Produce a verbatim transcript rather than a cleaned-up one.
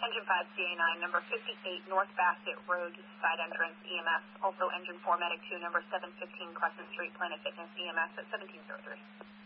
Engine five C A nine, number fifty-eight North Bassett Road, side entrance, E M S. Also Engine four Medic two, number seven fifteen Crescent Street, Planet Fitness, E M S at seventeen oh three.